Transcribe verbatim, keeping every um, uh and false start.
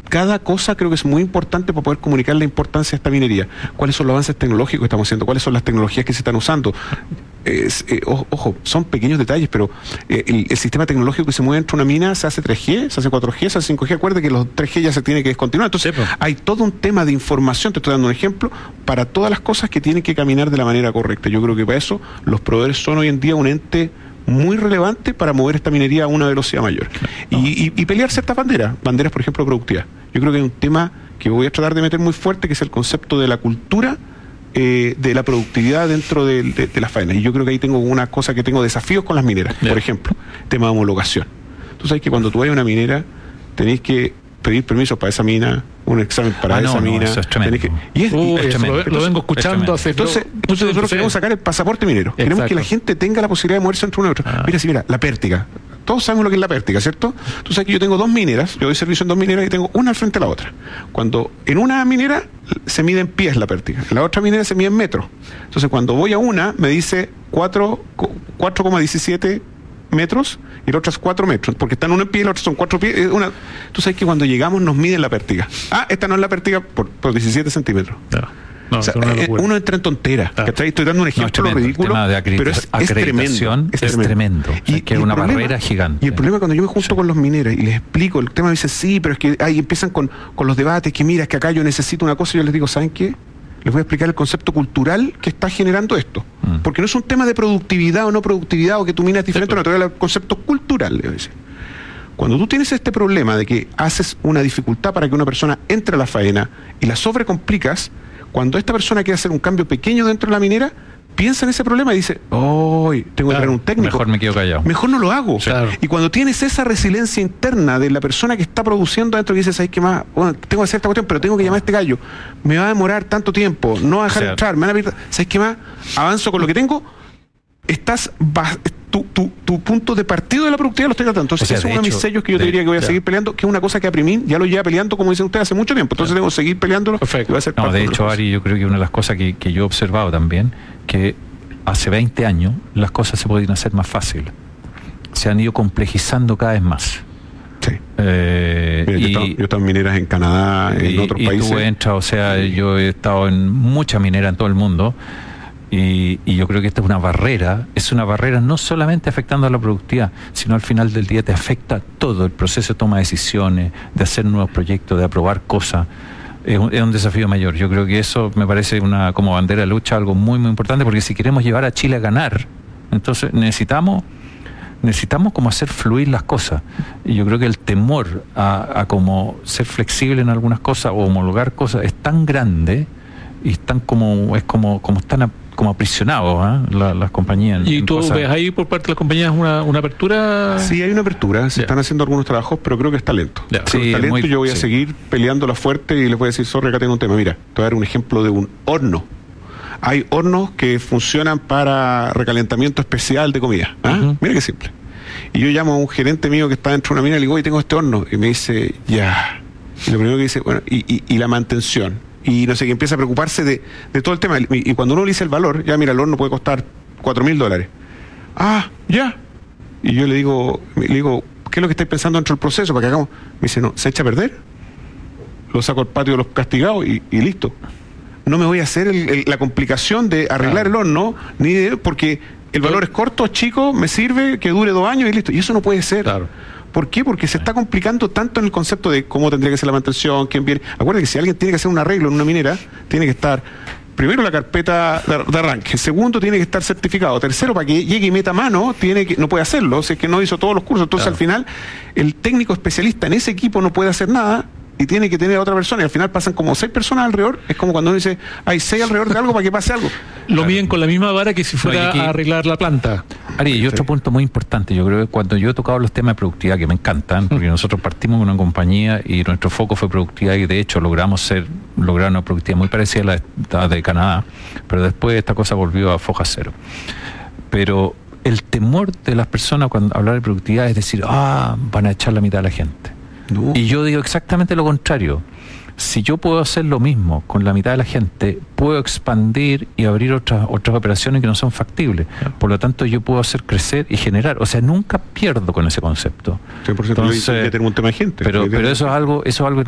cada cosa creo que es muy importante para poder comunicar la importancia de esta minería. ¿Cuáles son los avances tecnológicos que estamos haciendo? ¿Cuáles son las tecnologías que se están usando? Es, eh, ojo, ojo, son pequeños detalles, pero eh, el, el sistema tecnológico que se mueve entre una mina se hace tres G, se hace cuatro G, se hace cinco G. Acuérdate que los tres G ya se tiene que descontinuar. Entonces, sí, pues, hay todo un tema de información, te estoy dando un ejemplo, para todas las cosas que tienen que caminar de la manera correcta. Yo creo que para eso los proveedores son hoy en día un ente muy relevante para mover esta minería a una velocidad mayor. Y, y, y pelear ciertas banderas, banderas, por ejemplo, productivas. Yo creo que hay un tema que voy a tratar de meter muy fuerte, que es el concepto de la cultura eh, de la productividad dentro de, de, de las faenas. Y yo creo que ahí tengo una cosa que tengo desafíos con las mineras. Yeah. Por ejemplo, tema de homologación. Tú sabes que cuando tú vayas a una minera, tenéis que pedir permiso para esa mina, un examen para ah, esa no, mina. No, eso es tremendo. Que, y es, uh, y, es lo, lo vengo escuchando hace... Entonces, entonces nosotros queremos sacar el pasaporte minero. Exacto. Queremos que la gente tenga la posibilidad de moverse entre uno y otro. Ah. Mira, sí, mira, la pértiga. Todos sabemos lo que es la pértiga, ¿cierto? Tú sabes que yo tengo dos mineras, yo doy servicio en dos mineras y tengo una al frente de la otra. Cuando en una minera se mide en pies la pértiga, en la otra minera se mide en metros. Entonces, cuando voy a una, me dice cuatro coma diecisiete metros y la otra es cuatro metros, porque están uno en pie y la otra son cuatro pies. Una... Tú sabes que cuando llegamos nos miden la pértiga. Ah, esta no es la pértiga por, por diecisiete centímetros. No. No, o sea, eh, uno entra en tontera. Ah. Estoy dando un ejemplo no, ridículo, pero es, es tremendo. Es, es tremendo. tremendo. Y, que es una problema, barrera gigante. Y el problema cuando yo me junto sí. con los mineros y les explico, el tema me dice, sí, pero es que ahí empiezan con, con los debates, que mira, es que acá yo necesito una cosa, y yo les digo, ¿saben qué? Les voy a explicar el concepto cultural que está generando esto. Mm. Porque no es un tema de productividad o no productividad, o que tu mina es diferente, sí, no, te voy a hablar del concepto cultural, les voy a decir. Cuando tú tienes este problema de que haces una dificultad para que una persona entre a la faena y la sobrecomplicas, cuando esta persona quiere hacer un cambio pequeño dentro de la minera, piensa en ese problema y dice, oh, tengo claro, que traer un técnico. Mejor me quedo callado. Mejor no lo hago. Claro. Y cuando tienes esa resiliencia interna de la persona que está produciendo adentro, que dices, ¿sabes qué más? Bueno, tengo que hacer esta cuestión, pero tengo que llamar a este gallo. Me va a demorar tanto tiempo, no va a dejar de entrar, me van a pedir... ¿Sabes qué más? Avanzo con lo que tengo. Estás... Tu, tu, tu punto de partido de la productividad lo estoy tratando. Entonces, o sea, ese es uno de mis sellos que yo te diría que voy a claro. seguir peleando, que es una cosa que a Primín ya lo lleva peleando, como dicen ustedes, hace mucho tiempo. Entonces, claro. tengo que seguir peleándolo. Perfecto. A ser no, de hecho, Ari, yo creo que una de las cosas que, que yo he observado también, que hace veinte años las cosas se podían hacer más fácil. Se han ido complejizando cada vez más. Sí. Eh, Mira, y, yo, he estado, yo he estado en mineras en Canadá, en y, otros y países. Tú entras, o sea, yo he estado en muchas mineras en todo el mundo. Y, y yo creo que esta es una barrera, es una barrera no solamente afectando a la productividad, sino al final del día te afecta todo el proceso de toma de decisiones, de hacer nuevos proyectos, de aprobar cosas. Es un, es un desafío mayor. Yo creo que eso me parece una como bandera de lucha algo muy muy importante, porque si queremos llevar a Chile a ganar, entonces necesitamos necesitamos como hacer fluir las cosas. Y yo creo que el temor a, a como ser flexible en algunas cosas o homologar cosas es tan grande y están como es como como están a, como aprisionados ¿eh? la, las compañías. ¿Y tú cosas... ves ahí por parte de las compañías una, una apertura? Sí, hay una apertura, se yeah. están haciendo algunos trabajos, pero creo que está lento. Yeah. Sí, está lento muy, y yo voy a sí. seguir peleándola fuerte y les voy a decir, sorry, acá tengo un tema. Mira, te voy a dar un ejemplo de un horno. Hay hornos que funcionan para recalentamiento especial de comida. ¿eh? Uh-huh. Mira qué simple. Y yo llamo a un gerente mío que está dentro de una mina y le digo, oye, tengo este horno. Y me dice, ya. Y lo primero que dice, bueno, y, y, y la mantención. Y no sé, que empieza a preocuparse de, de todo el tema. Y, y cuando uno le dice el valor, ya mira, el horno puede costar cuatro mil dólares. Ah, ya. Y yo le digo, le digo, ¿qué es lo que estáis pensando dentro del proceso para que hagamos? Me dice, no, se echa a perder. Lo saco al patio de los castigados y, y listo. No me voy a hacer el, el, la complicación de arreglar claro. el horno, ni de, porque el valor es corto, es chico, me sirve, que dure dos años y listo. Y eso no puede ser. Claro. ¿Por qué? Porque se está complicando tanto en el concepto de cómo tendría que ser la mantención, quién viene. Acuérdense que si alguien tiene que hacer un arreglo en una minera, tiene que estar, primero, la carpeta de, de arranque, segundo, tiene que estar certificado, tercero, para que llegue y meta mano, tiene que, no puede hacerlo, si es que no hizo todos los cursos. Entonces, claro. al final, el técnico especialista en ese equipo no puede hacer nada y tiene que tener a otra persona, y al final pasan como seis personas alrededor. Es como cuando uno dice, hay seis alrededor de algo para que pase algo. Lo claro. miden con la misma vara que si fuera no, aquí, a arreglar la planta. Ari, y otro sí. punto muy importante, yo creo que cuando yo he tocado los temas de productividad, que me encantan, porque nosotros partimos con una compañía y nuestro foco fue productividad, y de hecho logramos ser, lograr una productividad muy parecida a la de Canadá, pero después esta cosa volvió a foja cero. Pero el temor de las personas cuando hablar de productividad es decir, ah, van a echar la mitad de la gente. No. Y yo digo exactamente lo contrario. Si yo puedo hacer lo mismo con la mitad de la gente, puedo expandir y abrir otras otras operaciones que no son factibles. Por lo tanto, yo puedo hacer crecer y generar. O sea, nunca pierdo con ese concepto. cien por ciento. Entonces, tenemos un tema de gente. Pero, pero eso es algo, eso es algo